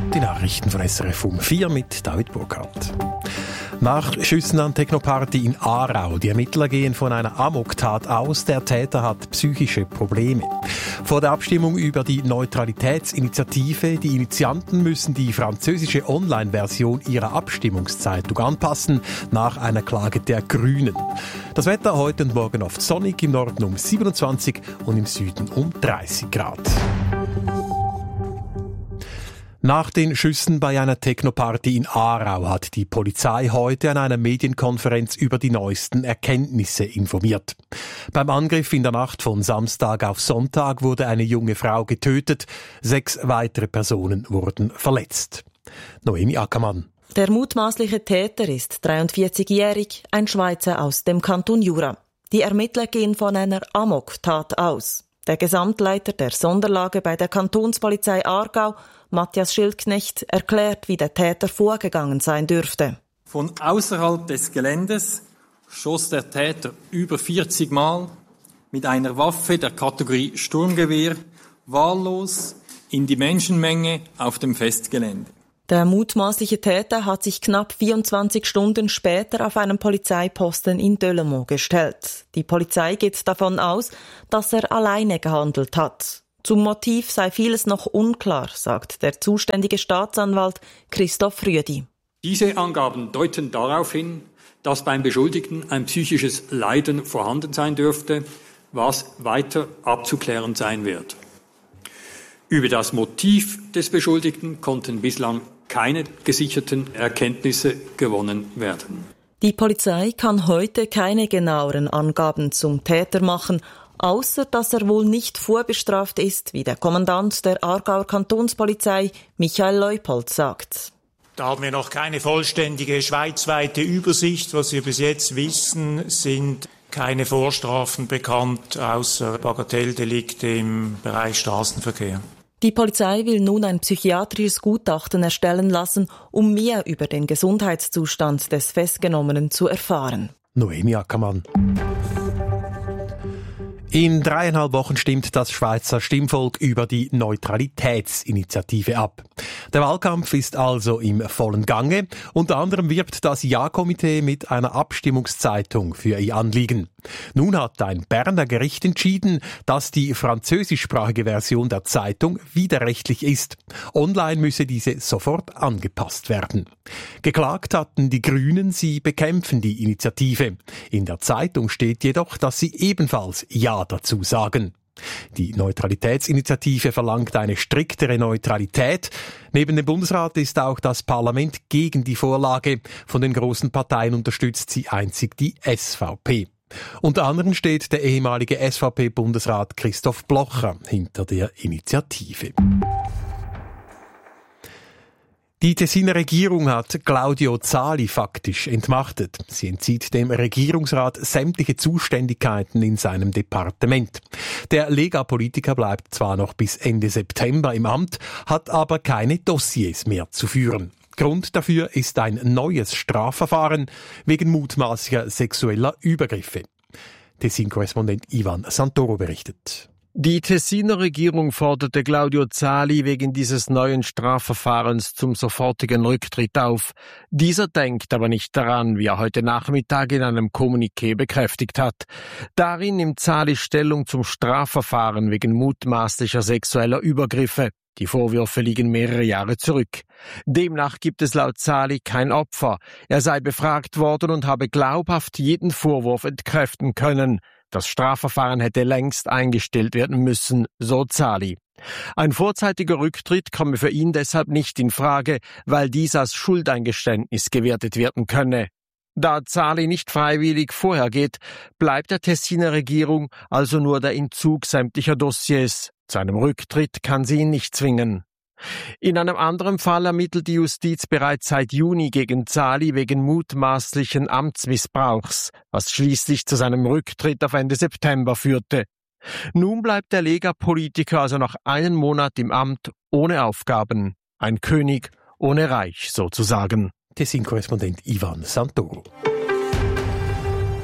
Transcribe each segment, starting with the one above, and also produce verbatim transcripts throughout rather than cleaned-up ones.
Die Nachrichten von S R F um vier mit David Burkhardt. Nach Schüssen an Technoparty in Aarau. Die Ermittler gehen von einer Amoktat aus. Der Täter hat psychische Probleme. Vor der Abstimmung über die Neutralitätsinitiative. Die Initianten müssen die französische Online-Version ihrer Abstimmungszeitung anpassen, nach einer Klage der Grünen. Das Wetter heute und morgen oft sonnig, im Norden um siebenundzwanzig und im Süden um dreißig Grad. Nach den Schüssen bei einer Technoparty in Aarau hat die Polizei heute an einer Medienkonferenz über die neuesten Erkenntnisse informiert. Beim Angriff in der Nacht von Samstag auf Sonntag wurde eine junge Frau getötet, sechs weitere Personen wurden verletzt. Noemi Ackermann. Der mutmaßliche Täter ist dreiundvierzigjährig, ein Schweizer aus dem Kanton Jura. Die Ermittler gehen von einer Amoktat aus. Der Gesamtleiter der Sonderlage bei der Kantonspolizei Aargau, Matthias Schildknecht, erklärt, wie der Täter vorgegangen sein dürfte. Von außerhalb des Geländes schoss der Täter über vierzig Mal mit einer Waffe der Kategorie Sturmgewehr wahllos in die Menschenmenge auf dem Festgelände. Der mutmaßliche Täter hat sich knapp vierundzwanzig Stunden später auf einem Polizeiposten in Delemont gestellt. Die Polizei geht davon aus, dass er alleine gehandelt hat. Zum Motiv sei vieles noch unklar, sagt der zuständige Staatsanwalt Christoph Rüedi. Diese Angaben deuten darauf hin, dass beim Beschuldigten ein psychisches Leiden vorhanden sein dürfte, was weiter abzuklären sein wird. Über das Motiv des Beschuldigten konnten bislang keine gesicherten Erkenntnisse gewonnen werden. Die Polizei kann heute keine genaueren Angaben zum Täter machen, außer dass er wohl nicht vorbestraft ist, wie der Kommandant der Aargauer Kantonspolizei Michael Leupold sagt. Da haben wir noch keine vollständige schweizweite Übersicht. Was wir bis jetzt wissen, sind keine Vorstrafen bekannt, außer Bagatelldelikte im Bereich Straßenverkehr. Die Polizei will nun ein psychiatrisches Gutachten erstellen lassen, um mehr über den Gesundheitszustand des Festgenommenen zu erfahren. Noemi Ackermann. In dreieinhalb Wochen stimmt das Schweizer Stimmvolk über die Neutralitätsinitiative ab. Der Wahlkampf ist also im vollen Gange. Unter anderem wirbt das Ja-Komitee mit einer Abstimmungszeitung für ihr Anliegen. Nun hat ein Berner Gericht entschieden, dass die französischsprachige Version der Zeitung widerrechtlich ist. Online müsse diese sofort angepasst werden. Geklagt hatten die Grünen, sie bekämpfen die Initiative. In der Zeitung steht jedoch, dass sie ebenfalls Ja dazu sagen. Die Neutralitätsinitiative verlangt eine striktere Neutralität. Neben dem Bundesrat ist auch das Parlament gegen die Vorlage. Von den großen Parteien unterstützt sie einzig die S V P. Unter anderem steht der ehemalige S V P-Bundesrat Christoph Blocher hinter der Initiative. Die Tessiner Regierung hat Claudio Zali faktisch entmachtet. Sie entzieht dem Regierungsrat sämtliche Zuständigkeiten in seinem Departement. Der Lega-Politiker bleibt zwar noch bis Ende September im Amt, hat aber keine Dossiers mehr zu führen. Grund dafür ist ein neues Strafverfahren wegen mutmaßlicher sexueller Übergriffe. Tessin-Korrespondent Ivan Santoro berichtet. Die Tessiner Regierung forderte Claudio Zali wegen dieses neuen Strafverfahrens zum sofortigen Rücktritt auf. Dieser denkt aber nicht daran, wie er heute Nachmittag in einem Kommuniqué bekräftigt hat. Darin nimmt Zali Stellung zum Strafverfahren wegen mutmaßlicher sexueller Übergriffe. Die Vorwürfe liegen mehrere Jahre zurück. Demnach gibt es laut Zali kein Opfer. Er sei befragt worden und habe glaubhaft jeden Vorwurf entkräften können. Das Strafverfahren hätte längst eingestellt werden müssen, so Zali. Ein vorzeitiger Rücktritt komme für ihn deshalb nicht in Frage, weil dies als Schuldeingeständnis gewertet werden könne. Da Zali nicht freiwillig vorhergeht, bleibt der Tessiner Regierung also nur der Entzug sämtlicher Dossiers. Zu einem Rücktritt kann sie ihn nicht zwingen. In einem anderen Fall ermittelt die Justiz bereits seit Juni gegen Zali wegen mutmaßlichen Amtsmissbrauchs, was schließlich zu seinem Rücktritt auf Ende September führte. Nun bleibt der Lega-Politiker also noch einen Monat im Amt ohne Aufgaben. Ein König ohne Reich sozusagen. Tessin-Korrespondent Ivan Santoro.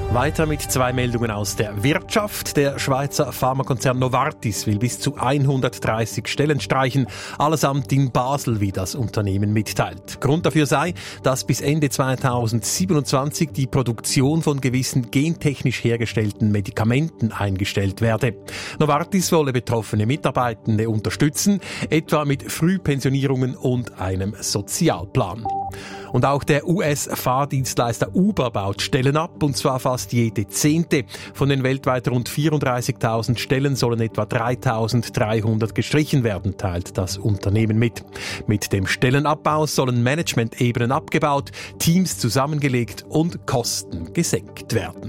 Weiter mit zwei Meldungen aus der Wirtschaft. Der Schweizer Pharmakonzern Novartis will bis zu hundertdreißig Stellen streichen, allesamt in Basel, wie das Unternehmen mitteilt. Grund dafür sei, dass bis Ende zweitausendsiebenundzwanzig die Produktion von gewissen gentechnisch hergestellten Medikamenten eingestellt werde. Novartis wolle betroffene Mitarbeitende unterstützen, etwa mit Frühpensionierungen und einem Sozialplan. Und auch der U S-Fahrdienstleister Uber baut Stellen ab, und zwar fast jede zehnte. Von den weltweit rund vierunddreißigtausend Stellen sollen etwa dreitausenddreihundert gestrichen werden, teilt das Unternehmen mit. Mit dem Stellenabbau sollen Management-Ebenen abgebaut, Teams zusammengelegt und Kosten gesenkt werden.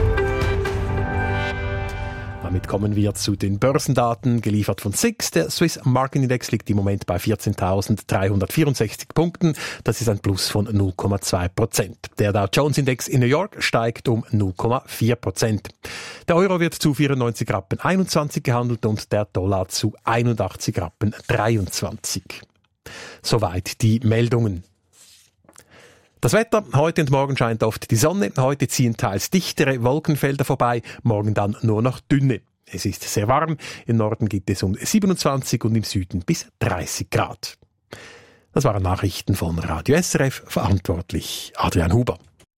Damit kommen wir zu den Börsendaten, geliefert von S I X. Der Swiss Market Index liegt im Moment bei vierzehntausenddreihundertvierundsechzig Punkten. Das ist ein Plus von null Komma zwei Prozent. Der Dow Jones Index in New York steigt um null Komma vier Prozent. Der Euro wird zu vierundneunzig Rappen einundzwanzig gehandelt und der Dollar zu einundachtzig Rappen dreiundzwanzig. Soweit die Meldungen. Das Wetter: Heute und morgen scheint oft die Sonne. Heute ziehen teils dichtere Wolkenfelder vorbei, morgen dann nur noch dünne. Es ist sehr warm. Im Norden geht es um siebenundzwanzig und im Süden bis dreißig Grad. Das waren Nachrichten von Radio S R F. Verantwortlich Adrian Huber.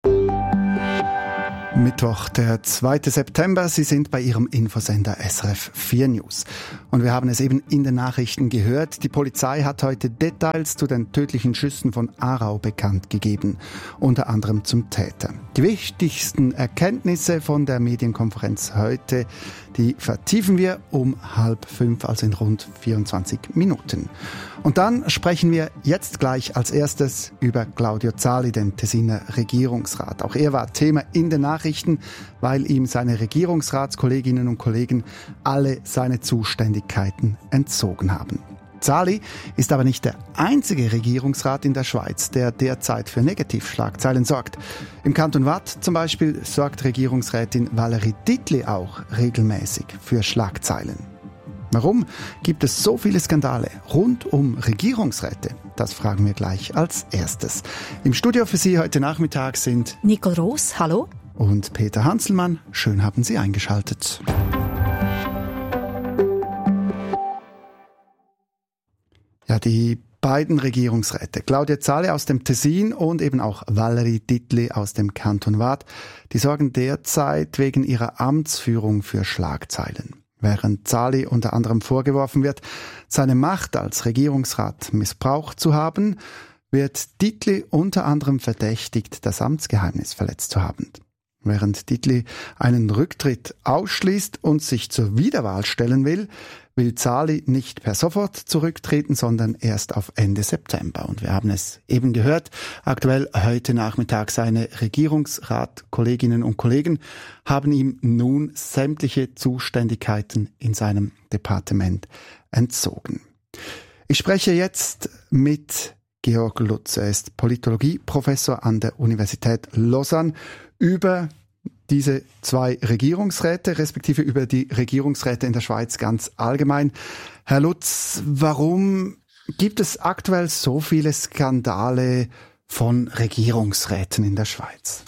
Mittwoch, der zweite September. Sie sind bei Ihrem Infosender S R F vier News. Und wir haben es eben in den Nachrichten gehört. Die Polizei hat heute Details zu den tödlichen Schüssen von Aarau bekannt gegeben. Unter anderem zum Täter. Die wichtigsten Erkenntnisse von der Medienkonferenz heute, die vertiefen wir um halb fünf, also in rund vierundzwanzig Minuten. Und dann sprechen wir jetzt gleich als erstes über Claudio Zali, den Tessiner Regierungsrat. Auch er war Thema in den Nachrichten, weil ihm seine Regierungsratskolleginnen und Kollegen alle seine Zuständigkeiten entzogen haben. Zali ist aber nicht der einzige Regierungsrat in der Schweiz, der derzeit für Negativschlagzeilen sorgt. Im Kanton Waadt zum Beispiel sorgt Regierungsrätin Valerie Dittli auch regelmäßig für Schlagzeilen. Warum gibt es so viele Skandale rund um Regierungsräte? Das fragen wir gleich als erstes. Im Studio für Sie heute Nachmittag sind Nicole Roos, hallo. Und Peter Hanselmann. Schön haben Sie eingeschaltet. Ja, die beiden Regierungsräte, Claudio Zali aus dem Tessin und eben auch Valerie Dittli aus dem Kanton Waadt, die sorgen derzeit wegen ihrer Amtsführung für Schlagzeilen. Während Zali unter anderem vorgeworfen wird, seine Macht als Regierungsrat missbraucht zu haben, wird Dittli unter anderem verdächtigt, das Amtsgeheimnis verletzt zu haben. Während Dittli einen Rücktritt ausschließt und sich zur Wiederwahl stellen will, will Zali nicht per sofort zurücktreten, sondern erst auf Ende September. Und wir haben es eben gehört, aktuell heute Nachmittag seine Regierungsratkolleginnen und Kollegen haben ihm nun sämtliche Zuständigkeiten in seinem Departement entzogen. Ich spreche jetzt mit Georg Lutz. Er ist Politologieprofessor an der Universität Lausanne über diese zwei Regierungsräte, respektive über die Regierungsräte in der Schweiz ganz allgemein. Herr Lutz, warum gibt es aktuell so viele Skandale von Regierungsräten in der Schweiz?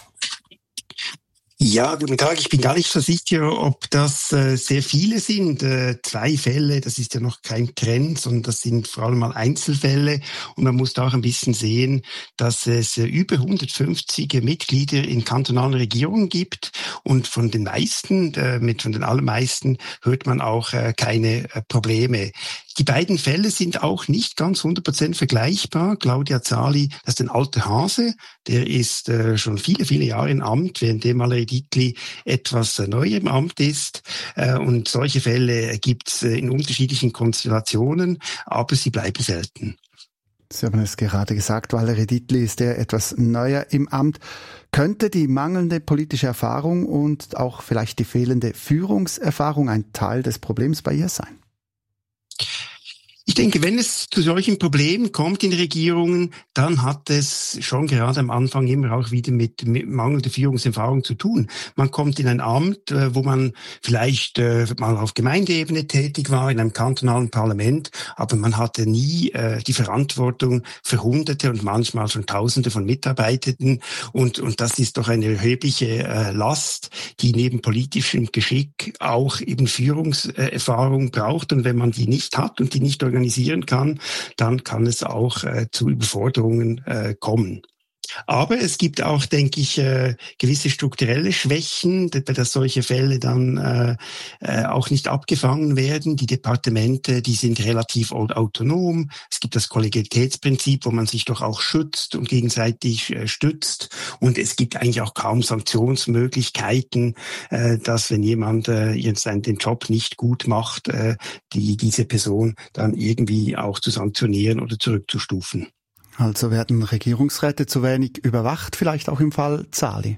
Ja, guten Tag. Ich bin gar nicht so sicher, ob das äh, sehr viele sind. Äh, zwei Fälle, das ist ja noch kein Trend, sondern das sind vor allem mal Einzelfälle. Und man muss da auch ein bisschen sehen, dass es äh, über hundertfünfzig Mitglieder in kantonalen Regierungen gibt. Und von den meisten, äh, mit von den allermeisten, hört man auch äh, keine äh, Probleme. Die beiden Fälle sind auch nicht ganz hundert Prozent vergleichbar. Claudio Zali, das ist ein alter Hase, der ist äh, schon viele, viele Jahre im Amt, währenddem Valerie Dittli etwas äh, neu im Amt ist. Äh, und solche Fälle gibt es äh, in unterschiedlichen Konstellationen, aber sie bleiben selten. Sie haben es gerade gesagt, Valerie Dittli ist der etwas neuer im Amt. Könnte die mangelnde politische Erfahrung und auch vielleicht die fehlende Führungserfahrung ein Teil des Problems bei ihr sein? Ich denke, wenn es zu solchen Problemen kommt in Regierungen, dann hat es schon gerade am Anfang immer auch wieder mit, mit mangelnder Führungserfahrung zu tun. Man kommt in ein Amt, wo man vielleicht äh, mal auf Gemeindeebene tätig war, in einem kantonalen Parlament, aber man hatte nie äh, die Verantwortung für Hunderte und manchmal schon Tausende von Mitarbeitenden. Und, und das ist doch eine erhebliche äh, Last, die neben politischem Geschick auch eben Führungserfahrung braucht. Und wenn man die nicht hat und die nicht organisieren kann, dann kann es auch äh, zu Überforderungen äh, kommen. Aber es gibt auch, denke ich, äh, gewisse strukturelle Schwächen, dass solche Fälle dann äh, äh, auch nicht abgefangen werden. Die Departemente, die sind relativ autonom. Es gibt das Kollegialitätsprinzip, wo man sich doch auch schützt und gegenseitig äh, stützt. Und es gibt eigentlich auch kaum Sanktionsmöglichkeiten, äh, dass wenn jemand äh, jetzt einen, den Job nicht gut macht, äh, die diese Person dann irgendwie auch zu sanktionieren oder zurückzustufen. Also werden Regierungsräte zu wenig überwacht, vielleicht auch im Fall Zali?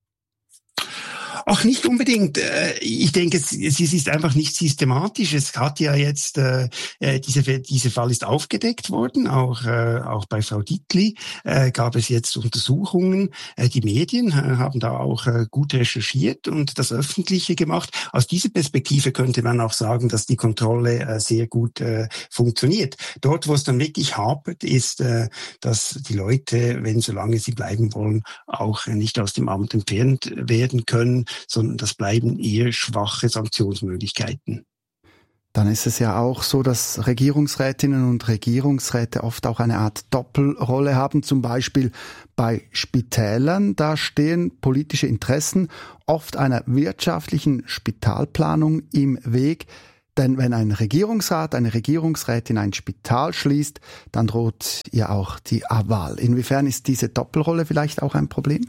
Ach, nicht unbedingt. Ich denke, es, es ist einfach nicht systematisch. Es hat ja jetzt, äh, dieser diese Fall ist aufgedeckt worden, auch äh, auch bei Frau Dittli äh, gab es jetzt Untersuchungen. Äh, die Medien äh, haben da auch äh, gut recherchiert und das Öffentliche gemacht. Aus dieser Perspektive könnte man auch sagen, dass die Kontrolle äh, sehr gut äh, funktioniert. Dort, wo es dann wirklich hapert, ist, äh, dass die Leute, wenn solange sie bleiben wollen, auch äh, nicht aus dem Amt entfernt werden können, sondern das bleiben eher schwache Sanktionsmöglichkeiten. Dann ist es ja auch so, dass Regierungsrätinnen und Regierungsräte oft auch eine Art Doppelrolle haben, zum Beispiel bei Spitälern. Da stehen politische Interessen oft einer wirtschaftlichen Spitalplanung im Weg. Denn wenn ein Regierungsrat, eine Regierungsrätin ein Spital schließt, dann droht ihr auch die Wahl. Inwiefern ist diese Doppelrolle vielleicht auch ein Problem?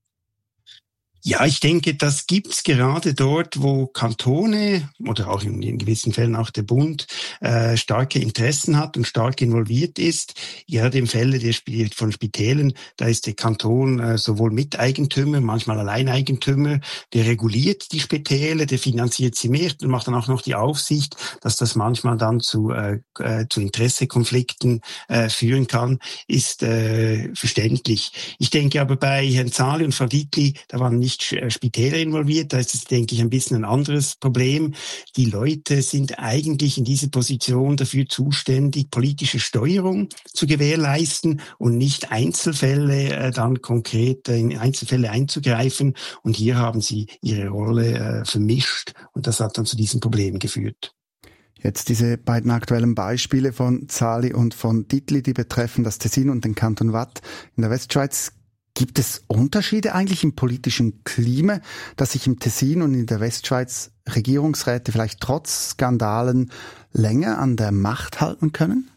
Ja, ich denke, das gibt's gerade dort, wo Kantone oder auch in, in gewissen Fällen auch der Bund äh, starke Interessen hat und stark involviert ist. Gerade im Falle der Sp- von Spitälern, da ist der Kanton äh, sowohl Miteigentümer, manchmal Alleineigentümer, der reguliert die Spitäler, der finanziert sie mehr und macht dann auch noch die Aufsicht, dass das manchmal dann zu, äh, äh, zu Interessekonflikten äh, führen kann, ist äh, verständlich. Ich denke aber bei Herrn Zali und Frau Dittli, da waren nicht Spitäler involviert, da ist es, denke ich, ein bisschen ein anderes Problem. Die Leute sind eigentlich in dieser Position dafür zuständig, politische Steuerung zu gewährleisten und nicht Einzelfälle äh, dann konkret äh, in Einzelfälle einzugreifen. Und hier haben sie ihre Rolle äh, vermischt und das hat dann zu diesen Problemen geführt. Jetzt diese beiden aktuellen Beispiele von Zali und von Dittli, die betreffen das Tessin und den Kanton Waadt in der Westschweiz. Gibt es Unterschiede eigentlich im politischen Klima, dass sich im Tessin und in der Westschweiz Regierungsräte vielleicht trotz Skandalen länger an der Macht halten können?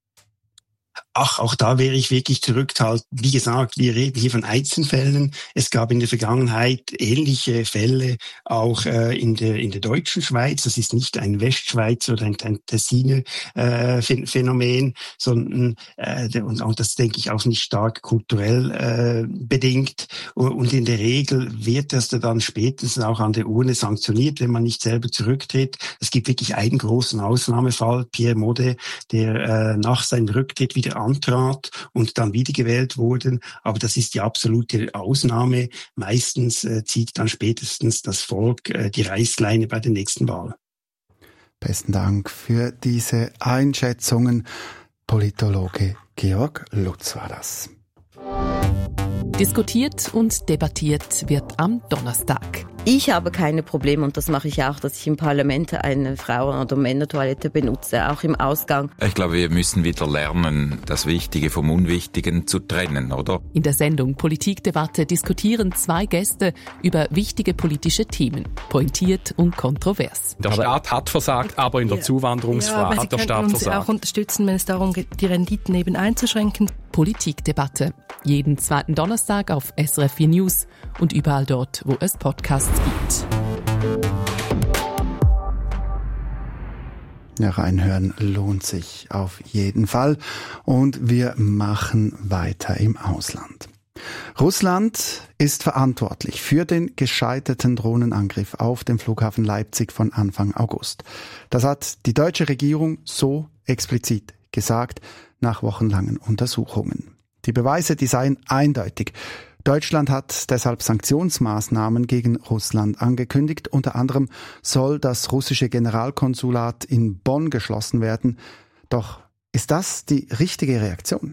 Ach, auch da wäre ich wirklich zurückhaltend. Wie gesagt, wir reden hier von Einzelfällen. Es gab in der Vergangenheit ähnliche Fälle auch äh, in der in der deutschen Schweiz. Das ist nicht ein Westschweizer oder ein, ein Tessiner äh, Phänomen, sondern äh, und, und das denke ich auch nicht stark kulturell äh, bedingt. Und in der Regel wird das dann spätestens auch an der Urne sanktioniert, wenn man nicht selber zurücktritt. Es gibt wirklich einen großen Ausnahmefall, Pierre Modet, der äh, nach seinem Rücktritt wieder antrat und dann wiedergewählt wurden. Aber das ist die absolute Ausnahme. Meistens äh, zieht dann spätestens das Volk äh, die Reißleine bei der nächsten Wahl. Besten Dank für diese Einschätzungen. Politologe Georg Lutz war das. Diskutiert und debattiert wird am Donnerstag. Ich habe keine Probleme, und das mache ich auch, dass ich im Parlament eine Frauen- oder Männertoilette benutze, auch im Ausgang. Ich glaube, wir müssen wieder lernen, das Wichtige vom Unwichtigen zu trennen, oder? In der Sendung Politikdebatte diskutieren zwei Gäste über wichtige politische Themen. Pointiert und kontrovers. Der Staat hat versagt, aber in der ja. Zuwanderungsfrage ja, hat der Staat uns versagt. Auch unterstützen, wenn es darum geht, die Renditen eben einzuschränken. Politikdebatte. Jeden zweiten Donnerstag auf S R F vier News und überall dort, wo es Podcasts gibt. Ja, reinhören lohnt sich auf jeden Fall. Und wir machen weiter im Ausland. Russland ist verantwortlich für den gescheiterten Drohnenangriff auf den Flughafen Leipzig von Anfang August. Das hat die deutsche Regierung so explizit gesagt, nach wochenlangen Untersuchungen. Die Beweise, die seien eindeutig. Deutschland hat deshalb Sanktionsmaßnahmen gegen Russland angekündigt. Unter anderem soll das russische Generalkonsulat in Bonn geschlossen werden. Doch ist das die richtige Reaktion?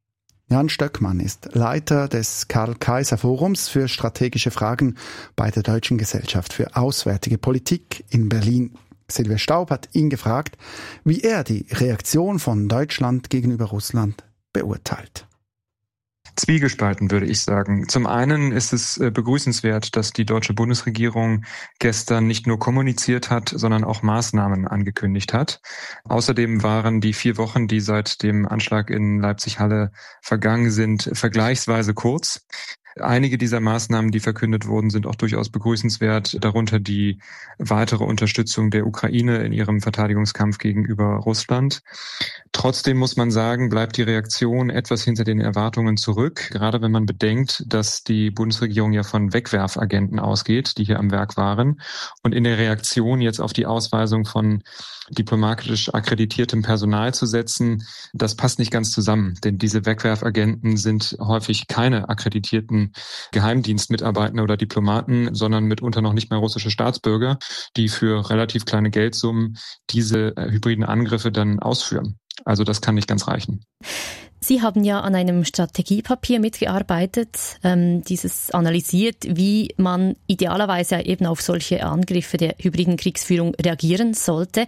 Jan Stöckmann ist Leiter des Karl-Kaiser-Forums für strategische Fragen bei der Deutschen Gesellschaft für Auswärtige Politik in Berlin. Silvia Staub hat ihn gefragt, wie er die Reaktion von Deutschland gegenüber Russland beurteilt. Zwiegespalten, würde ich sagen. Zum einen ist es begrüßenswert, dass die deutsche Bundesregierung gestern nicht nur kommuniziert hat, sondern auch Maßnahmen angekündigt hat. Außerdem waren die vier Wochen, die seit dem Anschlag in Leipzig-Halle vergangen sind, vergleichsweise kurz. Einige dieser Maßnahmen, die verkündet wurden, sind auch durchaus begrüßenswert, darunter die weitere Unterstützung der Ukraine in ihrem Verteidigungskampf gegenüber Russland. Trotzdem muss man sagen, bleibt die Reaktion etwas hinter den Erwartungen zurück, gerade wenn man bedenkt, dass die Bundesregierung ja von Wegwerfagenten ausgeht, die hier am Werk waren. Und in der Reaktion jetzt auf die Ausweisung von diplomatisch akkreditiertem Personal zu setzen, das passt nicht ganz zusammen, denn diese Wegwerfagenten sind häufig keine akkreditierten Geheimdienstmitarbeiter oder Diplomaten, sondern mitunter noch nicht mehr russische Staatsbürger, die für relativ kleine Geldsummen diese hybriden Angriffe dann ausführen. Also das kann nicht ganz reichen. Sie haben ja an einem Strategiepapier mitgearbeitet, ähm, dieses analysiert, wie man idealerweise eben auf solche Angriffe der hybriden Kriegsführung reagieren sollte.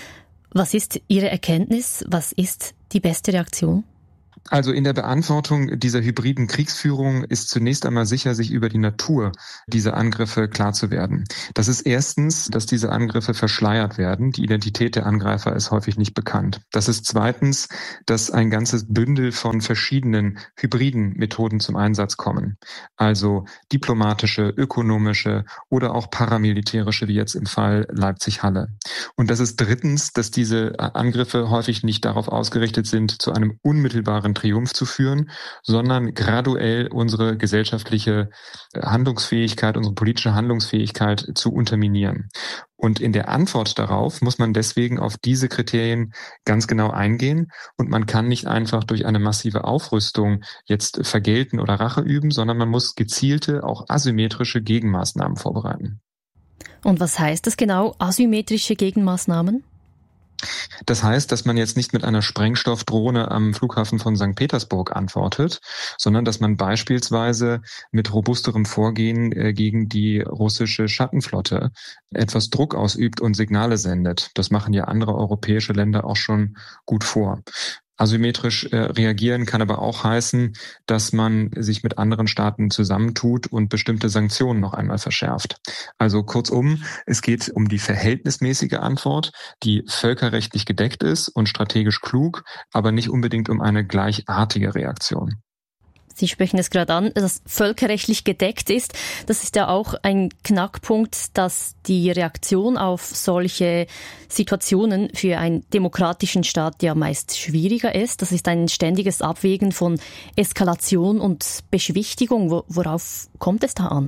Was ist Ihre Erkenntnis? Was ist die beste Reaktion? Also in der Beantwortung dieser hybriden Kriegsführung ist zunächst einmal sicher, sich über die Natur dieser Angriffe klar zu werden. Das ist erstens, dass diese Angriffe verschleiert werden. Die Identität der Angreifer ist häufig nicht bekannt. Das ist zweitens, dass ein ganzes Bündel von verschiedenen hybriden Methoden zum Einsatz kommen. Also diplomatische, ökonomische oder auch paramilitärische, wie jetzt im Fall Leipzig-Halle. Und das ist drittens, dass diese Angriffe häufig nicht darauf ausgerichtet sind, zu einem unmittelbaren Triumph zu führen, sondern graduell unsere gesellschaftliche Handlungsfähigkeit, unsere politische Handlungsfähigkeit zu unterminieren. Und in der Antwort darauf muss man deswegen auf diese Kriterien ganz genau eingehen und man kann nicht einfach durch eine massive Aufrüstung jetzt vergelten oder Rache üben, sondern man muss gezielte, auch asymmetrische Gegenmaßnahmen vorbereiten. Und was heißt das genau, asymmetrische Gegenmaßnahmen? Das heißt, dass man jetzt nicht mit einer Sprengstoffdrohne am Flughafen von Sankt Petersburg antwortet, sondern dass man beispielsweise mit robusterem Vorgehen gegen die russische Schattenflotte etwas Druck ausübt und Signale sendet. Das machen ja andere europäische Länder auch schon gut vor. Asymmetrisch äh, reagieren kann aber auch heißen, dass man sich mit anderen Staaten zusammentut und bestimmte Sanktionen noch einmal verschärft. Also kurzum, es geht um die verhältnismäßige Antwort, die völkerrechtlich gedeckt ist und strategisch klug, aber nicht unbedingt um eine gleichartige Reaktion. Sie sprechen es gerade an, dass völkerrechtlich gedeckt ist. Das ist ja auch ein Knackpunkt, dass die Reaktion auf solche Situationen für einen demokratischen Staat ja meist schwieriger ist. Das ist ein ständiges Abwägen von Eskalation und Beschwichtigung. Worauf kommt es da an?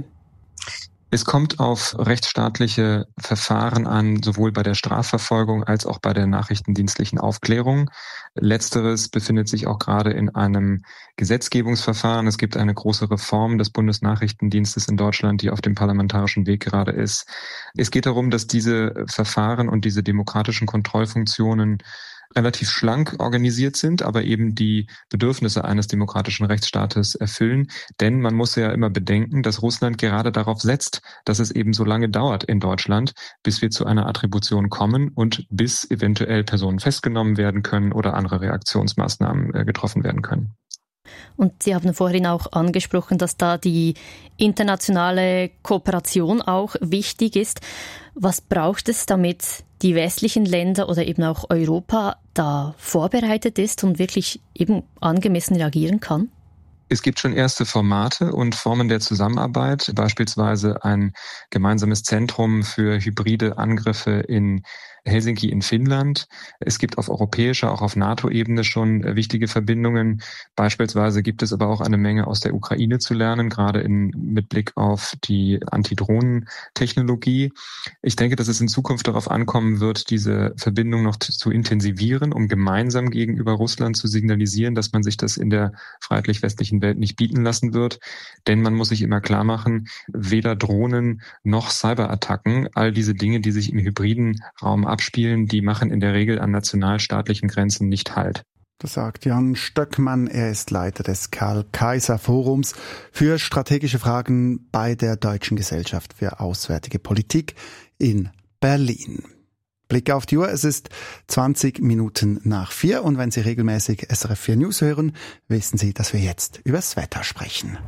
Es kommt auf rechtsstaatliche Verfahren an, sowohl bei der Strafverfolgung als auch bei der nachrichtendienstlichen Aufklärung. Letzteres befindet sich auch gerade in einem Gesetzgebungsverfahren. Es gibt eine große Reform des Bundesnachrichtendienstes in Deutschland, die auf dem parlamentarischen Weg gerade ist. Es geht darum, dass diese Verfahren und diese demokratischen Kontrollfunktionen relativ schlank organisiert sind, aber eben die Bedürfnisse eines demokratischen Rechtsstaates erfüllen. Denn man muss ja immer bedenken, dass Russland gerade darauf setzt, dass es eben so lange dauert in Deutschland, bis wir zu einer Attribution kommen und bis eventuell Personen festgenommen werden können oder andere Reaktionsmaßnahmen äh, getroffen werden können. Und Sie haben vorhin auch angesprochen, dass da die internationale Kooperation auch wichtig ist. Was braucht es, damit die westlichen Länder oder eben auch Europa da vorbereitet ist und wirklich eben angemessen reagieren kann? Es gibt schon erste Formate und Formen der Zusammenarbeit, beispielsweise ein gemeinsames Zentrum für hybride Angriffe in Helsinki in Finnland. Es gibt auf europäischer, auch auf NATO-Ebene schon wichtige Verbindungen. Beispielsweise gibt es aber auch eine Menge aus der Ukraine zu lernen, gerade in, mit Blick auf die Antidrohnentechnologie. Ich denke, dass es in Zukunft darauf ankommen wird, diese Verbindung noch zu intensivieren, um gemeinsam gegenüber Russland zu signalisieren, dass man sich das in der freiheitlich-westlichen Welt nicht bieten lassen wird. Denn man muss sich immer klar machen, weder Drohnen noch Cyberattacken, all diese Dinge, die sich im hybriden Raum abspielen, die machen in der Regel an nationalstaatlichen Grenzen nicht Halt. Das sagt Jan Stöckmann, er ist Leiter des Karl-Kaiser-Forums für strategische Fragen bei der Deutschen Gesellschaft für Auswärtige Politik in Berlin. Blick auf die Uhr, es ist zwanzig Minuten nach vier und wenn Sie regelmäßig S R F vier News hören, wissen Sie, dass wir jetzt übers Wetter sprechen.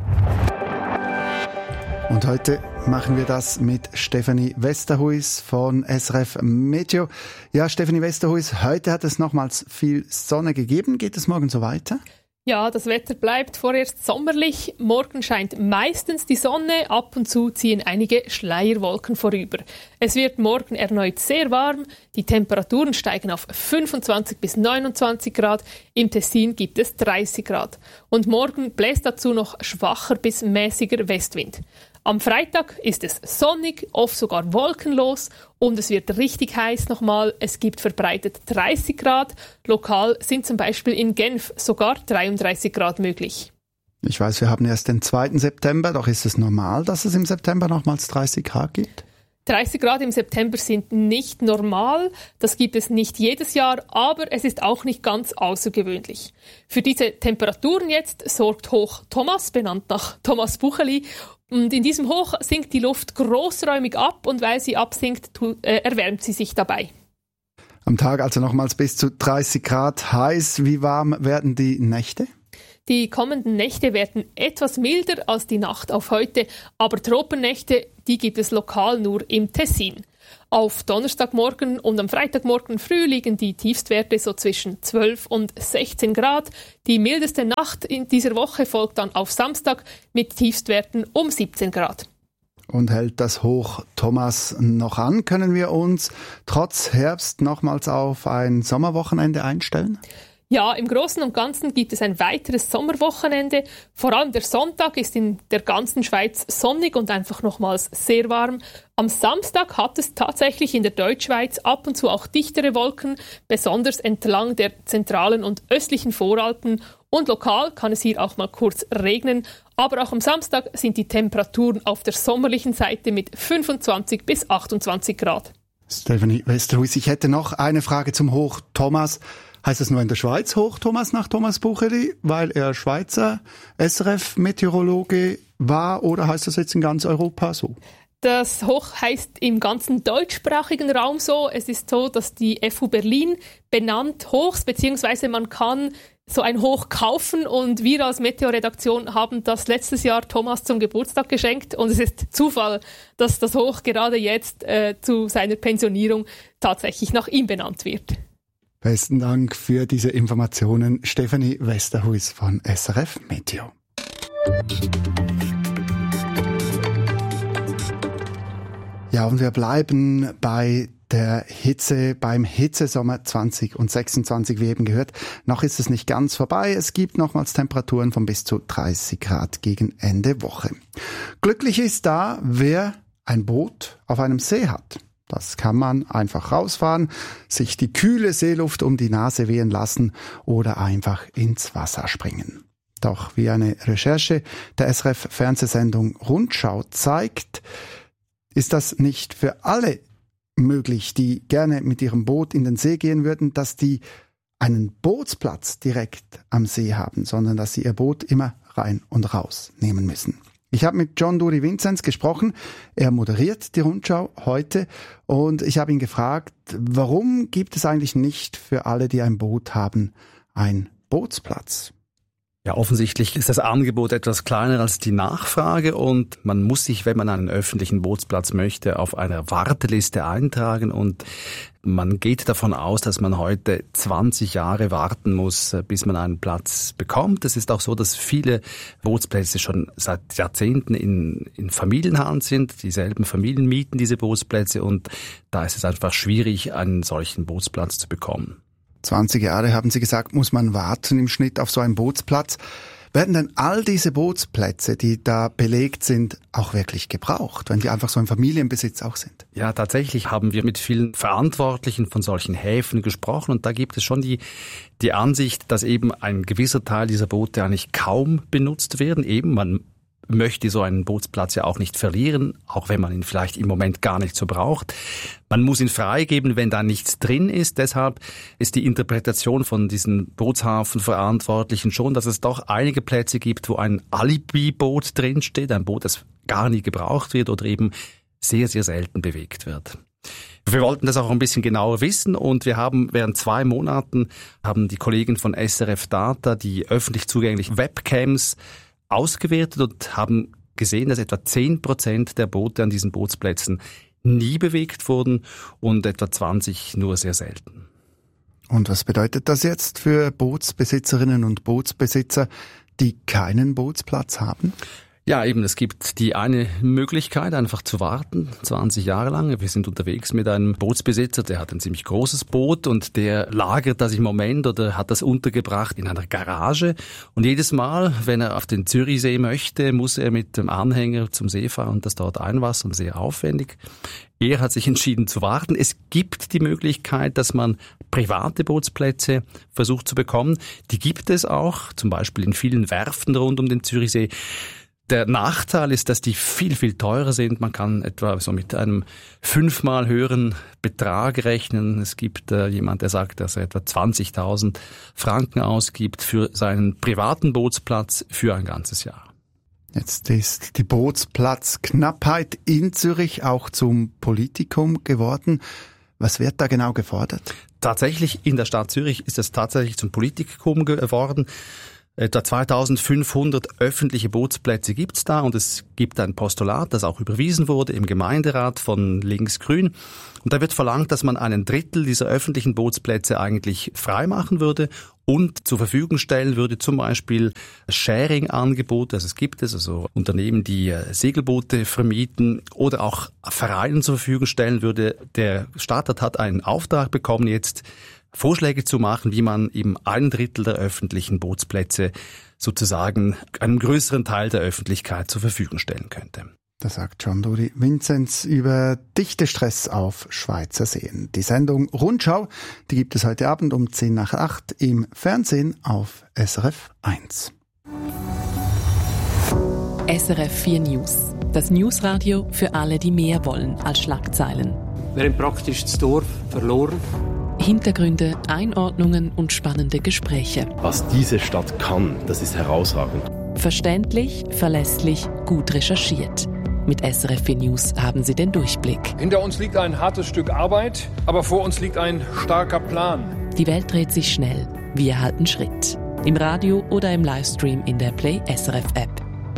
Und heute machen wir das mit Stefanie Westerhuis von S R F Meteo. Ja, Stefanie Westerhuis, heute hat es nochmals viel Sonne gegeben. Geht es morgen so weiter? Ja, das Wetter bleibt vorerst sommerlich. Morgen scheint meistens die Sonne, ab und zu ziehen einige Schleierwolken vorüber. Es wird morgen erneut sehr warm. Die Temperaturen steigen auf fünfundzwanzig bis neunundzwanzig Grad. Im Tessin gibt es dreißig Grad. Und morgen bläst dazu noch schwacher bis mäßiger Westwind. Am Freitag ist es sonnig, oft sogar wolkenlos und es wird richtig heiß nochmal. Es gibt verbreitet dreißig Grad. Lokal sind zum Beispiel in Genf sogar dreiunddreißig Grad möglich. Ich weiß, wir haben erst den zweiten September, doch ist es normal, dass es im September nochmals dreißig Grad gibt? dreißig Grad im September sind nicht normal, das gibt es nicht jedes Jahr, aber es ist auch nicht ganz außergewöhnlich. Für diese Temperaturen jetzt sorgt Hoch Thomas, benannt nach Thomas Bucheli, und in diesem Hoch sinkt die Luft großräumig ab und weil sie absinkt, äh, erwärmt sie sich dabei. Am Tag also nochmals bis zu dreißig Grad heiß. Wie warm werden die Nächte? Die kommenden Nächte werden etwas milder als die Nacht auf heute, aber Tropennächte, die gibt es lokal nur im Tessin. Auf Donnerstagmorgen und am Freitagmorgen früh liegen die Tiefstwerte so zwischen zwölf und sechzehn Grad. Die mildeste Nacht in dieser Woche folgt dann auf Samstag mit Tiefstwerten um siebzehn Grad. Und hält das Hoch Thomas noch an? Können wir uns trotz Herbst nochmals auf ein Sommerwochenende einstellen? Ja, im Großen und Ganzen gibt es ein weiteres Sommerwochenende. Vor allem der Sonntag ist in der ganzen Schweiz sonnig und einfach nochmals sehr warm. Am Samstag hat es tatsächlich in der Deutschschweiz ab und zu auch dichtere Wolken, besonders entlang der zentralen und östlichen Voralpen. Und lokal kann es hier auch mal kurz regnen. Aber auch am Samstag sind die Temperaturen auf der sommerlichen Seite mit fünfundzwanzig bis achtundzwanzig Grad. Stefanie Westerhuis, ich hätte noch eine Frage zum Hoch Thomas. Heißt es nur in der Schweiz Hoch Thomas nach Thomas Bucheli, weil er Schweizer S R F-Meteorologe war, oder heißt das jetzt in ganz Europa so? Das Hoch heißt im ganzen deutschsprachigen Raum so. Es ist so, dass die F U Berlin benannt Hochs, beziehungsweise man kann so ein Hoch kaufen und wir als Meteoredaktion haben das letztes Jahr Thomas zum Geburtstag geschenkt und es ist Zufall, dass das Hoch gerade jetzt äh, zu seiner Pensionierung tatsächlich nach ihm benannt wird. Besten Dank für diese Informationen, Stefanie Westerhuis von S R F Meteo. Ja, und wir bleiben bei der Hitze, beim Hitzesommer zwanzig sechsundzwanzig, wie eben gehört. Noch ist es nicht ganz vorbei. Es gibt nochmals Temperaturen von bis zu dreißig Grad gegen Ende Woche. Glücklich ist da, wer ein Boot auf einem See hat. Das kann man einfach rausfahren, sich die kühle Seeluft um die Nase wehen lassen oder einfach ins Wasser springen. Doch wie eine Recherche der S R F-Fernsehsendung Rundschau zeigt, ist das nicht für alle möglich, die gerne mit ihrem Boot in den See gehen würden, dass die einen Bootsplatz direkt am See haben, sondern dass sie ihr Boot immer rein und raus nehmen müssen. Ich habe mit John Duri Vinzenz gesprochen. Er moderiert die Rundschau heute und ich habe ihn gefragt, warum gibt es eigentlich nicht für alle, die ein Boot haben, einen Bootsplatz? Ja, offensichtlich ist das Angebot etwas kleiner als die Nachfrage und man muss sich, wenn man einen öffentlichen Bootsplatz möchte, auf einer Warteliste eintragen und man geht davon aus, dass man heute zwanzig Jahre warten muss, bis man einen Platz bekommt. Es ist auch so, dass viele Bootsplätze schon seit Jahrzehnten in, in Familienhand sind. Dieselben Familien mieten diese Bootsplätze und da ist es einfach schwierig, einen solchen Bootsplatz zu bekommen. zwanzig Jahre, haben Sie gesagt, muss man warten im Schnitt auf so einen Bootsplatz. Werden denn all diese Bootsplätze, die da belegt sind, auch wirklich gebraucht, wenn die einfach so im Familienbesitz auch sind? Ja, tatsächlich haben wir mit vielen Verantwortlichen von solchen Häfen gesprochen und da gibt es schon die, die Ansicht, dass eben ein gewisser Teil dieser Boote eigentlich kaum benutzt werden. Eben, man möchte so einen Bootsplatz ja auch nicht verlieren, auch wenn man ihn vielleicht im Moment gar nicht so braucht. Man muss ihn freigeben, wenn da nichts drin ist. Deshalb ist die Interpretation von diesen Bootshafenverantwortlichen schon, dass es doch einige Plätze gibt, wo ein Alibi-Boot drinsteht, ein Boot, das gar nie gebraucht wird oder eben sehr, sehr selten bewegt wird. Wir wollten das auch ein bisschen genauer wissen und wir haben während zwei Monaten haben die Kollegen von S R F Data die öffentlich zugänglichen Webcams ausgewertet und haben gesehen, dass etwa zehn Prozent der Boote an diesen Bootsplätzen nie bewegt wurden und etwa zwanzig nur sehr selten. Und was bedeutet das jetzt für Bootsbesitzerinnen und Bootsbesitzer, die keinen Bootsplatz haben? Ja, eben, es gibt die eine Möglichkeit, einfach zu warten, zwanzig Jahre lang. Wir sind unterwegs mit einem Bootsbesitzer, der hat ein ziemlich großes Boot und der lagert das im Moment oder hat das untergebracht in einer Garage. Und jedes Mal, wenn er auf den Zürichsee möchte, muss er mit dem Anhänger zum See fahren und das dort einwassern, sehr aufwendig. Er hat sich entschieden zu warten. Es gibt die Möglichkeit, dass man private Bootsplätze versucht zu bekommen. Die gibt es auch, zum Beispiel in vielen Werften rund um den Zürichsee. Der Nachteil ist, dass die viel, viel teurer sind. Man kann etwa so mit einem fünfmal höheren Betrag rechnen. Es gibt äh, jemand, der sagt, dass er etwa zwanzigtausend Franken ausgibt für seinen privaten Bootsplatz für ein ganzes Jahr. Jetzt ist die Bootsplatzknappheit in Zürich auch zum Politikum geworden. Was wird da genau gefordert? Tatsächlich in der Stadt Zürich ist es tatsächlich zum Politikum geworden. Etwa zweitausendfünfhundert öffentliche Bootsplätze gibt's da und es gibt ein Postulat, das auch überwiesen wurde im Gemeinderat von Links-Grün. Und da wird verlangt, dass man einen Drittel dieser öffentlichen Bootsplätze eigentlich freimachen würde und zur Verfügung stellen würde, zum Beispiel Sharing-Angebote, also es gibt es, also Unternehmen, die Segelboote vermieten oder auch Vereinen zur Verfügung stellen würde. Der Stadtrat hat einen Auftrag bekommen, jetzt Vorschläge zu machen, wie man eben ein Drittel der öffentlichen Bootsplätze sozusagen einem größeren Teil der Öffentlichkeit zur Verfügung stellen könnte. Das sagt John Dodi Vinzenz über Dichtestress auf Schweizer Seen. Die Sendung Rundschau, die gibt es heute Abend um zehn nach acht im Fernsehen auf S R F eins. S R F vier News. Das Newsradio für alle, die mehr wollen als Schlagzeilen. Wir haben praktisch das Dorf verloren. Hintergründe, Einordnungen und spannende Gespräche. Was diese Stadt kann, das ist herausragend. Verständlich, verlässlich, gut recherchiert. Mit S R F vier News haben Sie den Durchblick. Hinter uns liegt ein hartes Stück Arbeit, aber vor uns liegt ein starker Plan. Die Welt dreht sich schnell. Wir halten Schritt. Im Radio oder im Livestream in der Play S R F App.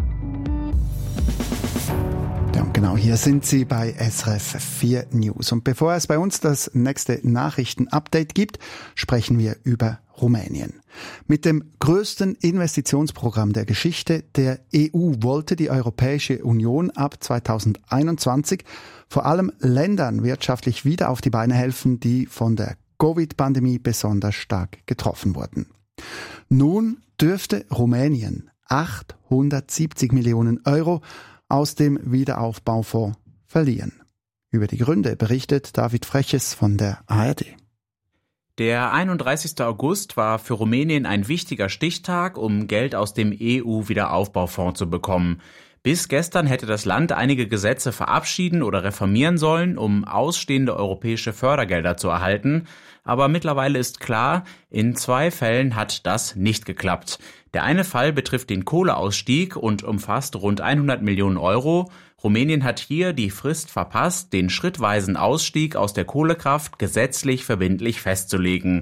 Ja, und genau hier sind Sie bei S R F vier News. Und bevor es bei uns das nächste Nachrichtenupdate gibt, sprechen wir über Rumänien. Mit dem größten Investitionsprogramm der Geschichte der E U wollte die Europäische Union ab zweitausendeinundzwanzig vor allem Ländern wirtschaftlich wieder auf die Beine helfen, die von der Covid-Pandemie besonders stark getroffen wurden. Nun dürfte Rumänien achthundertsiebzig Millionen Euro aus dem Wiederaufbaufonds verlieren. Über die Gründe berichtet David Freches von der A R D. Der einunddreißigster August war für Rumänien ein wichtiger Stichtag, um Geld aus dem E U-Wiederaufbaufonds zu bekommen. Bis gestern hätte das Land einige Gesetze verabschieden oder reformieren sollen, um ausstehende europäische Fördergelder zu erhalten. Aber mittlerweile ist klar, in zwei Fällen hat das nicht geklappt. Der eine Fall betrifft den Kohleausstieg und umfasst rund hundert Millionen Euro. Rumänien hat hier die Frist verpasst, den schrittweisen Ausstieg aus der Kohlekraft gesetzlich verbindlich festzulegen.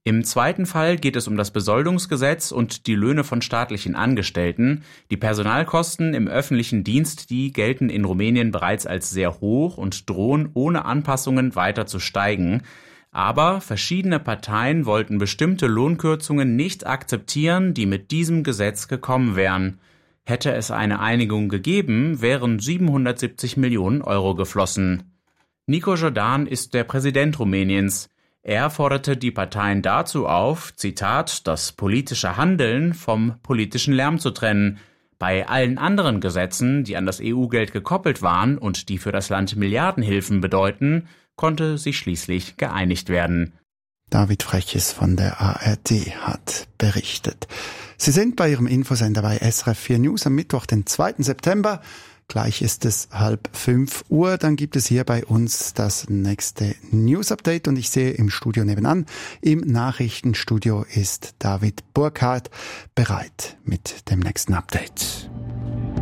Im zweiten Fall geht es um das Besoldungsgesetz und die Löhne von staatlichen Angestellten. Die Personalkosten im öffentlichen Dienst, die gelten in Rumänien bereits als sehr hoch und drohen ohne Anpassungen weiter zu steigen. Aber verschiedene Parteien wollten bestimmte Lohnkürzungen nicht akzeptieren, die mit diesem Gesetz gekommen wären. Hätte es eine Einigung gegeben, wären siebenhundertsiebzig Millionen Euro geflossen. Nico Jordan ist der Präsident Rumäniens. Er forderte die Parteien dazu auf, Zitat, das politische Handeln vom politischen Lärm zu trennen. Bei allen anderen Gesetzen, die an das E U-Geld gekoppelt waren und die für das Land Milliardenhilfen bedeuten, konnte sich schließlich geeinigt werden. David Freches von der A R D hat berichtet. Sie sind bei Ihrem Infosender bei S R F vier News am Mittwoch, den zweiten September. Gleich ist es halb fünf Uhr, dann gibt es hier bei uns das nächste News-Update und ich sehe im Studio nebenan, im Nachrichtenstudio ist David Burkhardt bereit mit dem nächsten Update.